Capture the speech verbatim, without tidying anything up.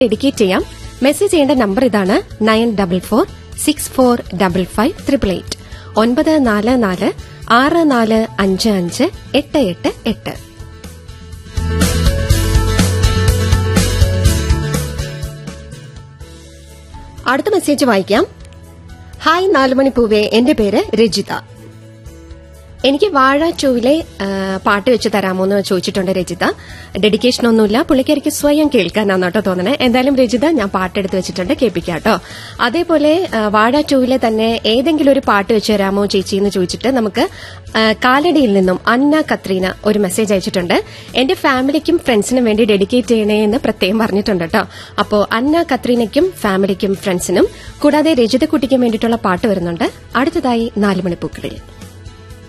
Dedicate ചെയ്യാം. Message ചെയ്യേണ്ട number ഇതാണ്: nine double four six four double five triple eight ഒൻപത് നാല് നാല് ആറ് നാല് അഞ്ച് അഞ്ച് എട്ട് എട്ട് എട്ട്. അടുത്ത മെസ്സേജ് വായിക്കാം. ഹായ് നാലുമണി പൂവേ, എന്റെ പേര് രജിത. എനിക്ക് വാഴ ടൂവിലെ പാട്ട് വെച്ച് തരാമോ എന്ന് ചോദിച്ചിട്ടുണ്ട് രജിത. ഡെഡിക്കേഷൻ ഒന്നുമില്ല, പുള്ളിക്കാരിക്ക് സ്വയം കേൾക്കാനാണ് കേട്ടോ തോന്നണേ. എന്തായാലും രജിത, ഞാൻ പാട്ടെടുത്ത് വെച്ചിട്ടുണ്ട്, കേൾപ്പിക്കാം കേട്ടോ. അതേപോലെ വാഴ ടൂവിലെ തന്നെ ഏതെങ്കിലും ഒരു പാട്ട് വെച്ച് തരാമോ ചേച്ചി എന്ന് ചോദിച്ചിട്ട് നമുക്ക് കാലടിയിൽ നിന്നും അന്ന കത്രീന ഒരു മെസ്സേജ് അയച്ചിട്ടുണ്ട്. എന്റെ ഫാമിലിക്കും ഫ്രണ്ട്സിനും വേണ്ടി ഡെഡിക്കേറ്റ് ചെയ്യണേ എന്ന് പ്രത്യേകം പറഞ്ഞിട്ടുണ്ട് കേട്ടോ. അപ്പോ അന്ന കത്രീനയ്ക്കും ഫാമിലിക്കും ഫ്രണ്ട്സിനും കൂടാതെ രജിതക്കുട്ടിക്കും വേണ്ടിയിട്ടുള്ള പാട്ട് വരുന്നുണ്ട് അടുത്തതായി നാലുമണിപ്പൂക്കളിൽ.